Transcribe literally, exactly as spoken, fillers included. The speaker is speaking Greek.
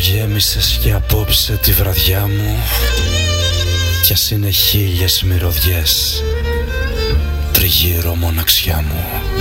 γέμισες και απόψε τη βραδιά μου, κι ας είναι χίλιες μυρωδιές τριγύρω μοναξιά μου.